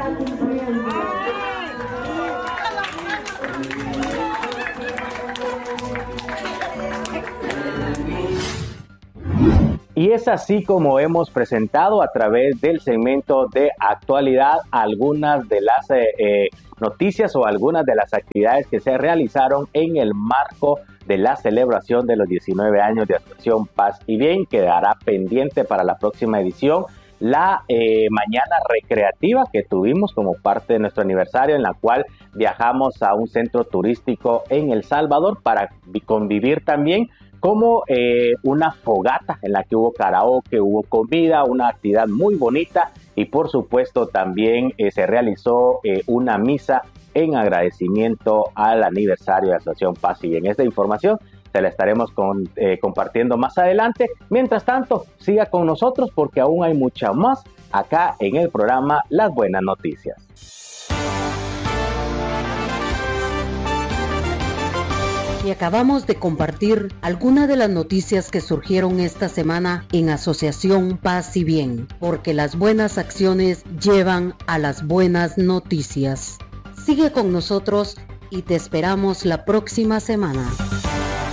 Y es así como hemos presentado a través del segmento de actualidad algunas de las noticias o algunas de las actividades que se realizaron en el marco de la celebración de los 19 años de Asociación Paz y Bien. Quedará pendiente para la próxima edición la mañana recreativa que tuvimos como parte de nuestro aniversario, en la cual viajamos a un centro turístico en El Salvador para convivir también como una fogata en la que hubo karaoke, hubo comida, una actividad muy bonita, y por supuesto también se realizó una misa en agradecimiento al aniversario de Asociación Paz y Bien. Esta información se la estaremos compartiendo más adelante. Mientras tanto, siga con nosotros porque aún hay mucha más acá en el programa Las Buenas Noticias. Y acabamos de compartir algunas de las noticias que surgieron esta semana en Asociación Paz y Bien, porque las buenas acciones llevan a las buenas noticias. Sigue con nosotros y te esperamos la próxima semana.